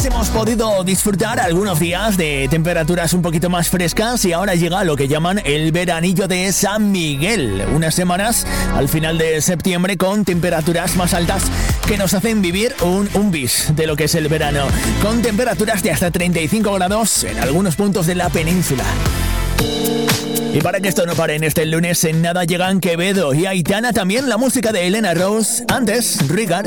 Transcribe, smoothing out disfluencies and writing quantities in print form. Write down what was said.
hemos podido disfrutar algunos días de temperaturas un poquito más frescas y ahora llega lo que llaman el veranillo de San Miguel. Unas semanas al final de septiembre con temperaturas más altas que nos hacen vivir un bis de lo que es el verano, con temperaturas de hasta 35 grados en algunos puntos de la península. Y para que esto no pare en este lunes, en nada llegan Quevedo y Aitana, también la música de Elena Rose. Antes, Rigard.